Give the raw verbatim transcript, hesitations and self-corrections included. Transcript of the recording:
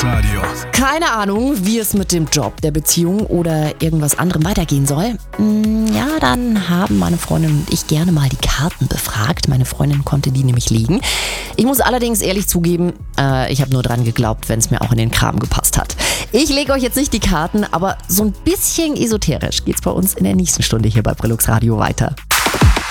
Radio. Keine Ahnung, wie es mit dem Job, der Beziehung oder irgendwas anderem weitergehen soll. Ja, dann haben meine Freundin und ich gerne mal die Karten befragt. Meine Freundin konnte die nämlich legen. Ich muss allerdings ehrlich zugeben, äh, ich habe nur dran geglaubt, wenn es mir auch in den Kram gepasst hat. Ich lege euch jetzt nicht die Karten, aber so ein bisschen esoterisch geht's bei uns in der nächsten Stunde hier bei Brillux Radio weiter.